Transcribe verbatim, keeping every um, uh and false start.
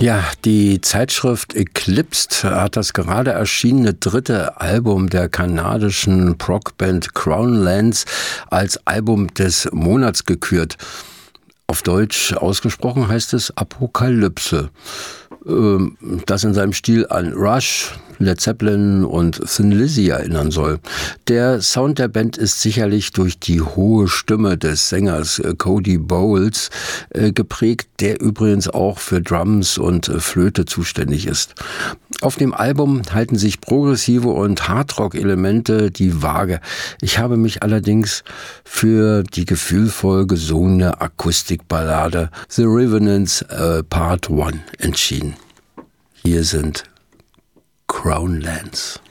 Ja, die Zeitschrift Eclipsed hat das gerade erschienene dritte Album der kanadischen Prog-Band Crownlands als Album des Monats gekürt. Auf Deutsch ausgesprochen heißt es Apokalypse. Das in seinem Stil an Rush, Led Zeppelin und Thin Lizzy erinnern soll. Der Sound der Band ist sicherlich durch die hohe Stimme des Sängers Cody Bowles geprägt, der übrigens auch für Drums und Flöte zuständig ist. Auf dem Album halten sich progressive und Hardrock-Elemente die Waage. Ich habe mich allerdings für die gefühlvoll gesungene Akustikballade The Revenants äh, Part eins entschieden. Hier sind Crownlands.